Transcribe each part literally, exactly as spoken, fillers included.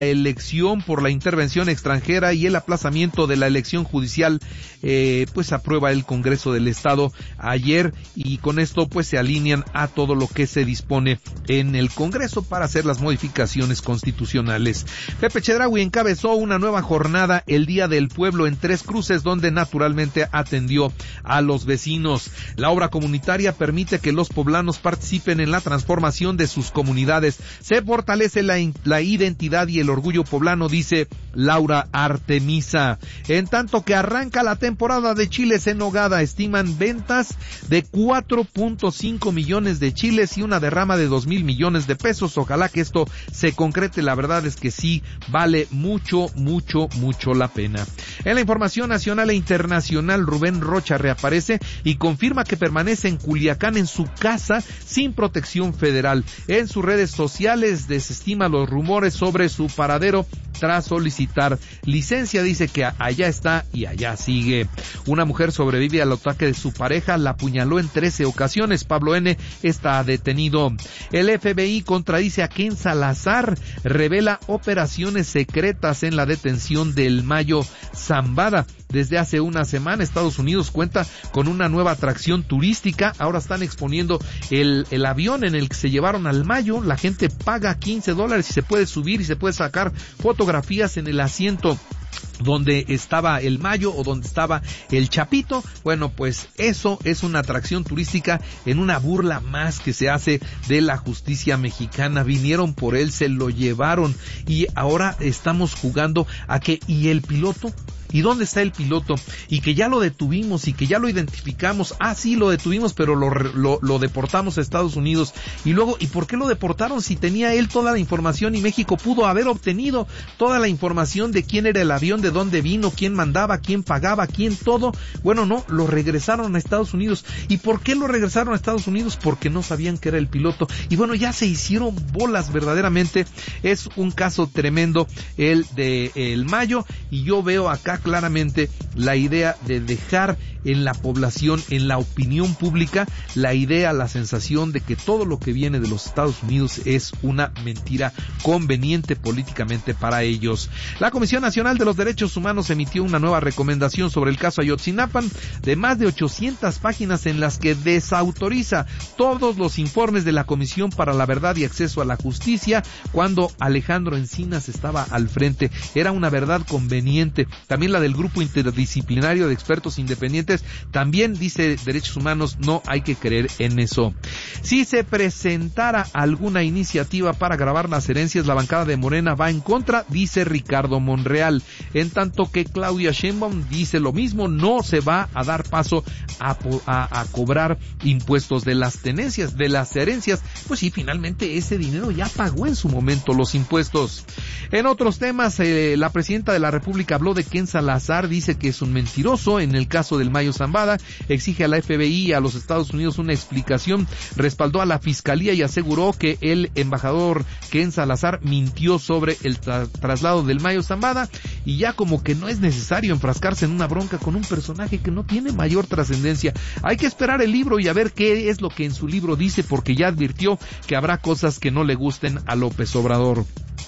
elección por la intervención extranjera y el aplazamiento de la elección judicial, eh, pues aprueba el Congreso del Estado ayer, y con esto pues se alinean a todo lo que se dispone en el Congreso para hacer las modificaciones constitucionales. Pepe Chedraui encabezó una nueva jornada el Día del Pueblo en Tres Cruces, donde naturalmente atendió a los vecinos. La obra comunitaria permite que los poblanos participen en la transformación de sus comunidades. Se fortalece la, la identidad y el orgullo poblano, dice Laura Artemisa. En tanto que arranca la temporada de chiles en nogada, estiman ventas de cuatro punto cinco millones de chiles y una derrama de dos mil millones de pesos. Ojalá que esto se concrete. La verdad es que sí vale mucho, mucho, mucho la pena. En la información nacional e internacional, Rubén Rocha reaparece y confirma que permanece en Culiacán en su casa sin protección federal. En sus redes sociales desestima los rumores sobre su paradero tras solicitar licencia. Dice que allá está y allá sigue. Una mujer sobrevive al ataque de su pareja, la apuñaló en trece ocasiones. Pablo N. está detenido. El F B I contradice a Ken Salazar, revela operaciones secretas en la detención del Mayo Zambada. Desde hace una semana Estados Unidos cuenta con una nueva atracción turística. Ahora están exponiendo el, el avión en el que se llevaron al Mayo. La gente paga quince dólares y se puede subir y se puede sacar fotografías en el asiento donde estaba el Mayo o donde estaba el Chapito. Bueno, pues eso es una atracción turística en una burla más que se hace de la justicia mexicana. Vinieron por él, se lo llevaron y ahora estamos jugando a que, ¿y el piloto? ¿Y dónde está el piloto? Y que ya lo detuvimos y que ya lo identificamos. Ah, sí, lo detuvimos, pero lo, lo, lo deportamos a Estados Unidos. Y luego, ¿y por qué lo deportaron si tenía él toda la información y México pudo haber obtenido toda la información de quién era el avión, de dónde vino, quién mandaba, quién pagaba, quién todo? Bueno, no, lo regresaron a Estados Unidos. ¿Y por qué lo regresaron a Estados Unidos? Porque no sabían que era el piloto. Y bueno, ya se hicieron bolas verdaderamente. Es un caso tremendo el de el Mayo, y yo veo acá claramente la idea de dejar en la población, en la opinión pública, la idea, la sensación de que todo lo que viene de los Estados Unidos es una mentira conveniente políticamente para ellos. La Comisión Nacional de los Derechos Humanos emitió una nueva recomendación sobre el caso Ayotzinapa de más de ochocientas páginas en las que desautoriza todos los informes de la Comisión para la Verdad y Acceso a la Justicia cuando Alejandro Encinas estaba al frente. Era una verdad conveniente. También la del Grupo Interdisciplinario de Expertos Independientes también dice Derechos Humanos, no hay que creer en eso. Si se presentara alguna iniciativa para grabar las herencias, la bancada de Morena va en contra, dice Ricardo Monreal. En tanto que Claudia Sheinbaum dice lo mismo, no se va a dar paso a, a, a cobrar impuestos de las tenencias, de las herencias. Pues sí, finalmente ese dinero ya pagó en su momento los impuestos. En otros temas, eh, la presidenta de la República habló de Ken Salazar, dice que es un mentiroso en el caso del Mayo Zambada, exige a la F B I y a los Estados Unidos una explicación, respaldó a la Fiscalía y aseguró que el embajador Ken Salazar mintió sobre el tra- traslado del Mayo Zambada, y ya como que no es necesario enfrascarse en una bronca con un personaje que no tiene mayor trascendencia. Hay que esperar el libro y a ver qué es lo que en su libro dice, porque ya advirtió que habrá cosas que no le gusten a López Obrador.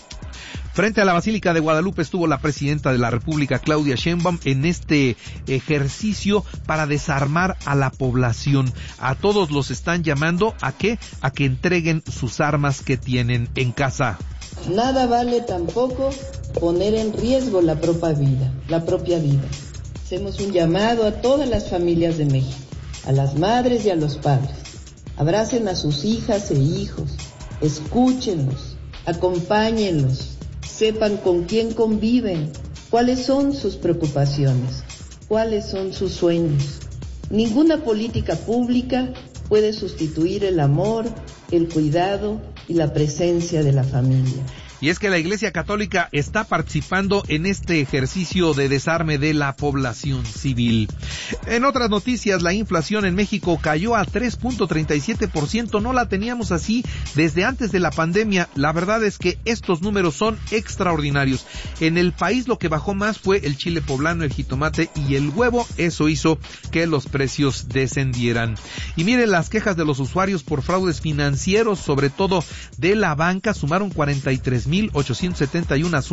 Frente a la Basílica de Guadalupe estuvo la presidenta de la República, Claudia Sheinbaum, en este ejercicio para desarmar a la población. A todos los están llamando a qué, a que entreguen sus armas que tienen en casa. Nada vale tampoco poner en riesgo la propia vida, la propia vida. Hacemos un llamado a todas las familias de México, a las madres y a los padres. Abracen a sus hijas e hijos, escúchenlos, acompáñenlos. Sepan con quién conviven, cuáles son sus preocupaciones, cuáles son sus sueños. Ninguna política pública puede sustituir el amor, el cuidado y la presencia de la familia. Y es que la Iglesia Católica está participando en este ejercicio de desarme de la población civil. En otras noticias, la inflación en México cayó a tres punto treinta y siete por ciento. No la teníamos así desde antes de la pandemia. La verdad es que estos números son extraordinarios. En el país lo que bajó más fue el chile poblano, el jitomate y el huevo. Eso hizo que los precios descendieran. Y miren, las quejas de los usuarios por fraudes financieros, sobre todo de la banca, sumaron cuarenta y tres mil mil ochocientos setenta y uno